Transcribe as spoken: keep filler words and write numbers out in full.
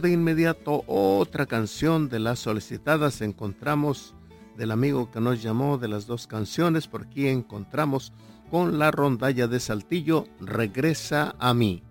De inmediato otra canción de las solicitadas encontramos del amigo que nos llamó de las dos canciones. Por aquí encontramos con la rondalla de Saltillo, Regresa a mí.